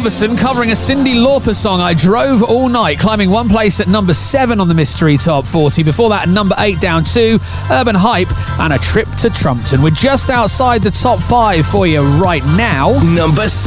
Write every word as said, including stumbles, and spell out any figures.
Harbison covering a Cyndi Lauper song, I Drove All Night, climbing one place at number seven on the Mystery Top forty. Before that, at number eight down two, Urban Hype and A Trip to Trumpton. We're just outside the top five for you right now. Number six.